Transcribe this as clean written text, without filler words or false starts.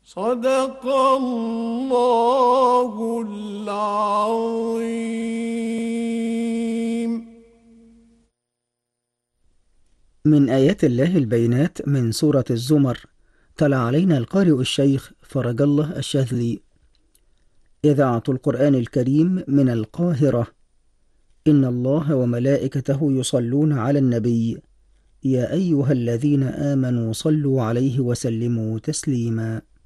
صدق الله العظيم. من آيات الله البينات من سورة الزمر. تلا علينا القارئ الشيخ فرج الله الشاذلي. إذاعة القرآن الكريم من القاهرة. إن الله وملائكته يصلون على النبي، يا أيها الذين آمنوا صلوا عليه وسلموا تسليما.